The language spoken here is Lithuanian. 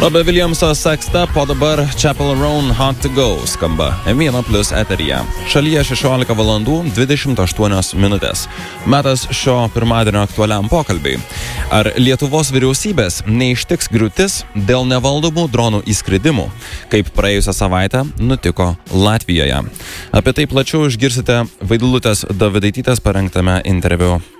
Robbie Williamso Sex Step, o dabar Chappell Roan Hot to Go skamba M1+ eteryje. Šalyje 16 valandų 28 minutės. Metas šio pirmadienio aktualiam pokalbiui. Ar Lietuvos vyriausybės neištiks griūtis dėl nevaldomų dronų įskridimų, kaip praėjusią savaitę nutiko Latvijoje? Apie tai plačiau išgirsite Vaidilutės Dovydaitytės parengtame interviu